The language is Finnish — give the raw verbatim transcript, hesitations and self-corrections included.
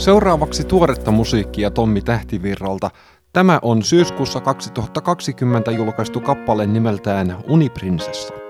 Seuraavaksi tuoretta musiikkia Tommi Tähtivirralta. Tämä on syyskuussa kaksituhattakaksikymmentä julkaistu kappale nimeltään Uniprinsessa.